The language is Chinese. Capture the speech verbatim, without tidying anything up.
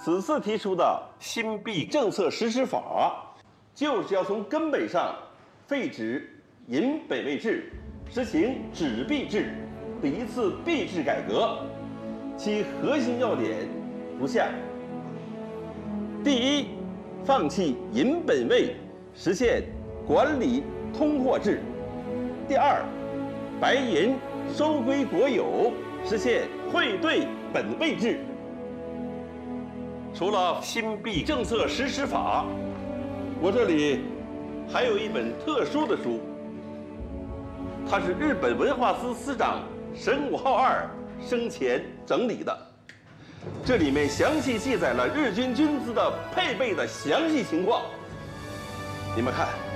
此次提出的新币政策实施法，就是要从根本上废止银本位制，实行纸币制的一次币制改革。其核心要点如下：第一，放弃银本位，实现管理通货制；第二，白银收归国有，实现汇兑本位制。除了新币政策实施法，我这里还有一本特殊的书，它是日本文化司司长神武浩二生前整理的，这里面详细记载了日军军资的配备的详细情况。你们看。